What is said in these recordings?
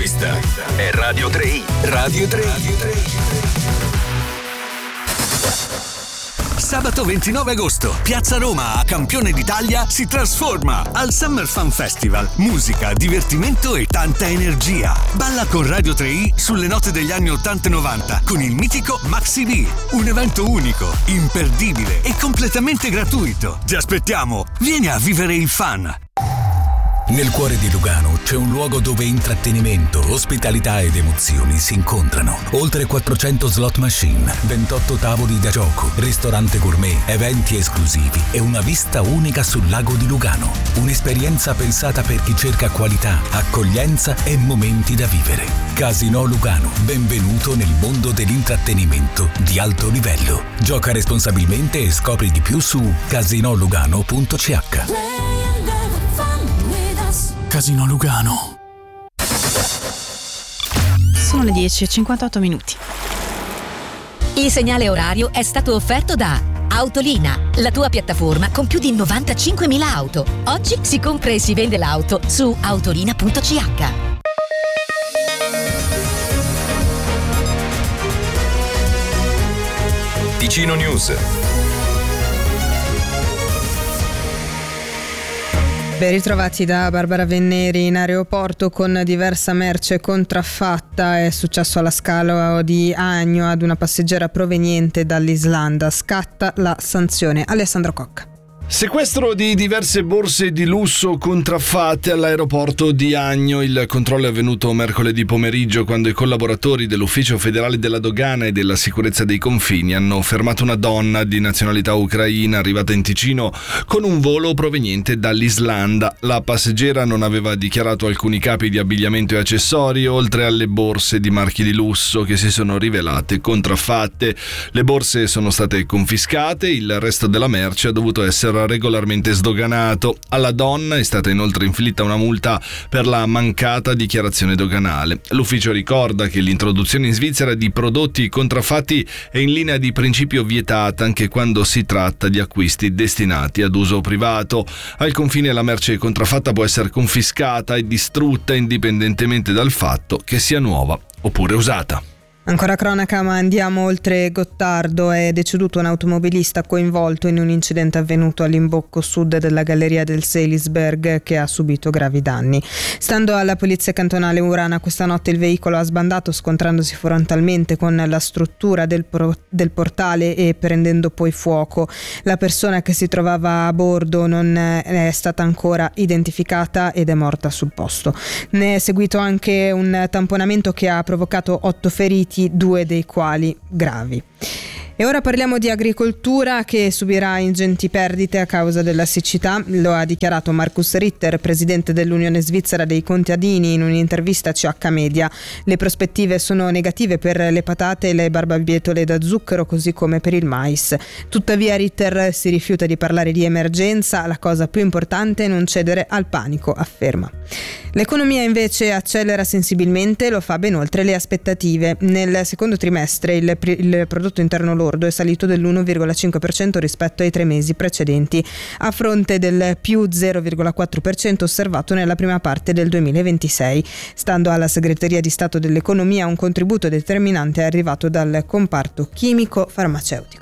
Questa è Radio 3i. Radio 3i. Sabato 29 agosto, Piazza Roma a Campione d'Italia si trasforma al Summer Fun Festival. Musica, divertimento e tanta energia. Balla con Radio 3i sulle note degli anni 80 e 90 con il mitico Maxi B. Un evento unico, imperdibile e completamente gratuito. Ti aspettiamo, vieni a vivere il fun. Nel cuore di Lugano c'è un luogo dove intrattenimento, ospitalità ed emozioni si incontrano. Oltre 400 slot machine, 28 tavoli da gioco, ristorante gourmet, eventi esclusivi e una vista unica sul lago di Lugano. Un'esperienza pensata per chi cerca qualità, accoglienza e momenti da vivere. Casino Lugano, benvenuto nel mondo dell'intrattenimento di alto livello. Gioca responsabilmente e scopri di più su casinolugano.ch. Casino Lugano. Sono le 10:58 minuti. Il segnale orario è stato offerto da Autolina, la tua piattaforma con più di 95.000 auto. Oggi si compra e si vende l'auto su autolina.ch. Ticino News. Ben ritrovati da Barbara Venneri. In aeroporto con diversa merce contraffatta. È successo alla Scalo di Agno ad una passeggera proveniente dall'Islanda. Scatta la sanzione. Alessandro Cocca. Sequestro di diverse borse di lusso contraffatte all'aeroporto di Agno. Il controllo è avvenuto mercoledì pomeriggio quando i collaboratori dell'Ufficio federale della dogana e della sicurezza dei confini hanno fermato una donna di nazionalità ucraina arrivata in Ticino con un volo proveniente dall'Islanda. La passeggera non aveva dichiarato alcuni capi di abbigliamento e accessori, oltre alle borse di marchi di lusso che si sono rivelate contraffatte. Le borse sono state confiscate, il resto della merce ha dovuto essere regolarmente sdoganato. Alla donna è stata inoltre inflitta una multa per la mancata dichiarazione doganale. L'ufficio ricorda che l'introduzione in Svizzera di prodotti contraffatti è in linea di principio vietata anche quando si tratta di acquisti destinati ad uso privato. Al confine la merce contraffatta può essere confiscata e distrutta indipendentemente dal fatto che sia nuova oppure usata. Ancora cronaca, ma andiamo oltre Gottardo. È deceduto un automobilista coinvolto in un incidente avvenuto all'imbocco sud della galleria del Selinsberg che ha subito gravi danni. Stando alla polizia cantonale Urana, questa notte il veicolo ha sbandato scontrandosi frontalmente con la struttura del portale e prendendo poi fuoco. La persona che si trovava a bordo non è stata ancora identificata ed è morta sul posto. Ne è seguito anche un tamponamento che ha provocato 8 feriti, 2 dei quali gravi. E ora parliamo di agricoltura che subirà ingenti perdite a causa della siccità. Lo ha dichiarato Markus Ritter, presidente dell'Unione Svizzera dei Contadini, in un'intervista a CH Media. Le prospettive sono negative per le patate e le barbabietole da zucchero, così come per il mais. Tuttavia Ritter si rifiuta di parlare di emergenza. La cosa più importante è non cedere al panico, afferma. L'economia invece accelera sensibilmente, lo fa ben oltre le aspettative. Nel secondo trimestre il prodotto interno lordo è salito dell'1,5% rispetto ai 3 mesi precedenti, a fronte del più 0,4% osservato nella prima parte del 2026. Stando alla Segreteria di Stato dell'Economia, un contributo determinante è arrivato dal comparto chimico-farmaceutico.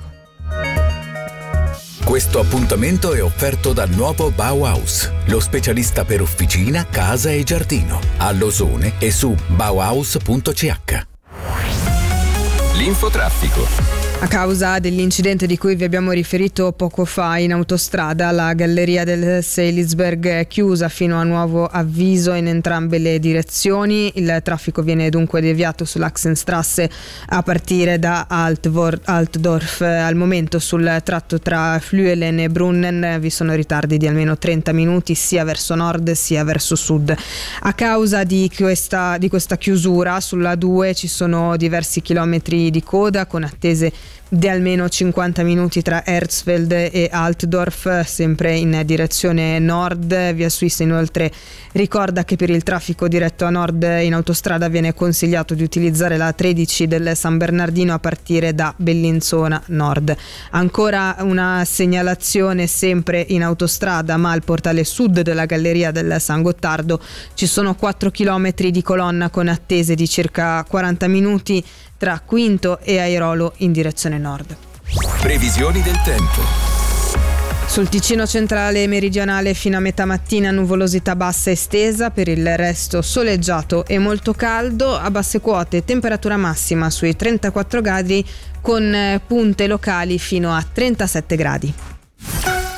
Questo appuntamento è offerto dal nuovo Bauhaus, lo specialista per officina, casa e giardino, a Losone e su bauhaus.ch. L'infotraffico. A causa dell'incidente di cui vi abbiamo riferito poco fa in autostrada, la galleria del Selinsberg è chiusa fino a nuovo avviso in entrambe le direzioni. Il traffico viene dunque deviato sull'Achsenstrasse a partire da Altdorf. Al momento sul tratto tra Flüelen e Brunnen vi sono ritardi di almeno 30 minuti sia verso nord sia verso sud. A causa di questa chiusura sulla 2 ci sono diversi chilometri di coda con attese di almeno 50 minuti tra Herzfeld e Altdorf, sempre in direzione nord. Via Suisse inoltre ricorda che per il traffico diretto a nord in autostrada viene consigliato di utilizzare la 13 del San Bernardino a partire da Bellinzona Nord. Ancora una segnalazione sempre in autostrada, ma al portale sud della galleria del San Gottardo ci sono 4 chilometri di colonna con attese di circa 40 minuti tra Quinto e Airolo in direzione nord. Previsioni del tempo. Sul Ticino centrale e meridionale fino a metà mattina nuvolosità bassa estesa, per il resto soleggiato e molto caldo. A basse quote temperatura massima sui 34 gradi con punte locali fino a 37 gradi.